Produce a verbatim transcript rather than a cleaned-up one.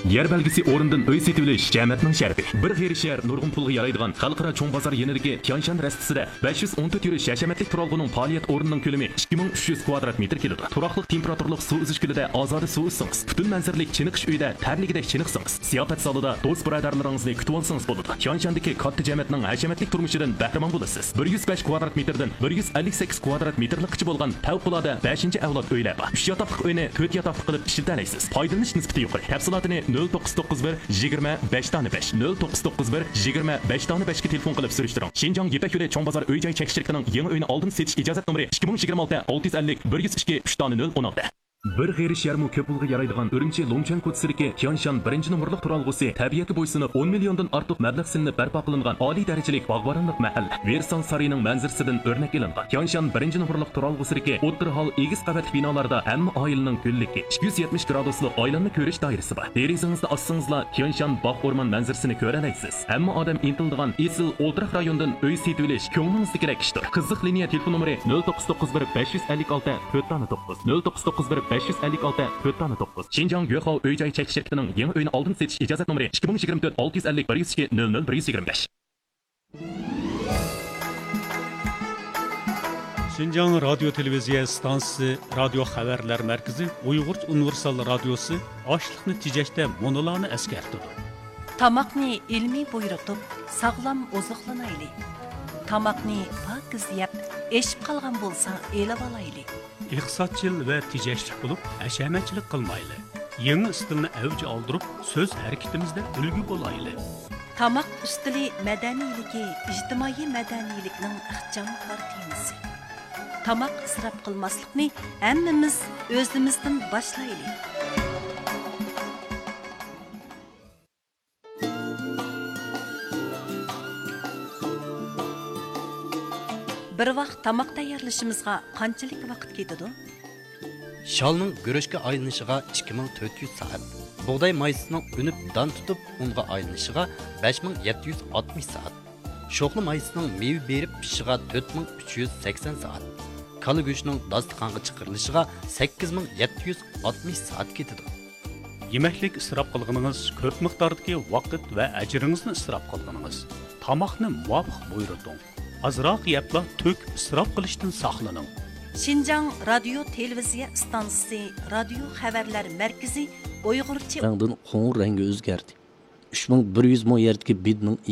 Yer belgisi o'rindan uy setilish jamiyatning sharfi. Bir g'ayri shahar nurg'un pulga yaraydigan xalqaro cho'ng bozor yenidagi Tianshan rastasida besh yuz o'n to'rt yurish hashamatlik turalg'uning faoliyat o'rnining ko'lami ikki ming uch yuz kvadrat metr keladi. Turaqliq temperaturlik suv uzish kulida ozoda suv uzsangiz, butun manzaralik chiniqish uyda tarligidek chiniqsangiz, ziyofat zalida do'st birodarlaringizni kutib olsangiz bo'ladi. Tianshandagi katta jamiyatning hashamatlik turmushidan bahramon bo'lasiz. bir yuz besh kvadrat metrdan bir yuz ellik sakkiz kvadrat metrlikcha bo'lgan favqulodda beshinchi avlod uylar bor. uch yotoqli uyni to'rt yotoqli qilib ishlatalaysiz. Foydalanish nisbati yuqori. Tafsilotini nol to'qqiz to'qqiz bir yigirma besh besh nol to'qqiz to'qqiz bir yigirma besh besh ga telefon qilib surishtiring. Shinjong Yepak yo'li cho'ng bozor uy joy chekishtirkining yangi uyini oldin setish ijozat nomeri ikki ming yigirma olti olti yuz ellik bir yuz ikki uch nol o'n olti. Bir g'ayri sharmu ko'p pulga yaraydigan Urumchi Longchan ko'chasidagi Tianshan birinchi nomerlik turalg'usi tabiatga bo'ysunib o'n milliondan ortiq mablag' silinib barpo qilingan oliy darajalik bog'boronlik mahalla. Versan sariyining manzarasidan o'rnak ilingan. Tianshan birinchi nomerlik turalg'usidagi o'rta hol egiz qavatli binolarda hamma oilaning kunligi ikki yuz yetmish graduslik oilanni ko'rish doirasi bor. Derizangizni ochsangizlar Tianshan bog' o'rmon manzarasini ko'ra olasiz. Hamma odam intildigan esil o'ltiraq rayondan uy setib olish ko'nglingizdagi ishdir. Qiziq liniya telefon nomeri nol to'qqiz to'qqiz bir besh yuz ellik olti to'rt to'qqiz nol to'qqiz to'qqiz bir besh yuz ellik olti to'rt to'qqiz. Shinjong Yo'xov uy joy chekish shirkatining yangi uyini oldin setish ijozat nomeri ikki ming yigirma to'rt olti yuz ellik bir yuz ikki nol nol bir yuz yigirma besh. Şinjan Radyo Televiziya stansiyasi Radio Xabarlar Markazi Uyg'urcha universal radiosi ochliqni tejashda monolarni eskartdi. Tamoqni ilmiy buyurtib, sog'lom oziqlanayli. Tamoqni pokiz yeb, eshib qolgan bo'lsa, elib olayli. İqtisodchil va tejashlik bo'lib, hashamatchilik qilmayli. Yangi stilni avj oldirib, so'z harakatimizda ulgu bo'layli. Tamoq ustili madaniyligi, ijtimoiy madaniylikning ixcham temasi. Tamoq isrof qilmaslikni hammamiz o'zimizdan boshlaylik. Bir vaqt tamoq tayyorlashimizga qanchalik vaqt ketadi? Shalning guruchga aylanishiga ikki ming to'rt yuz soat. Bug'doy maysining unib don tutib unga aylanishiga besh ming yetti yuz oltmish soat. Sho'qli maysining meva berib pishishiga to'rt ming uch yuz sakson soat. Kala go'shtining dasturxonga chiqarilishiga sakkiz ming yetti yuz oltmish soat ketadi. Yemeklik isrof qilganingiz ko'p miqdordagi vaqt va ajringizni isrof qilganingiz. Tamoqni muvofiq buyurting. Azroq yepla tök isrof qilishdan saqlaning. Shinjong Radio Televiziya stansiyasi Radio Xabarlar Markazi Uyg'urcha rangdan qo'ng rangi o'zgardi. uch ming bir yuz mo yerdagi bidning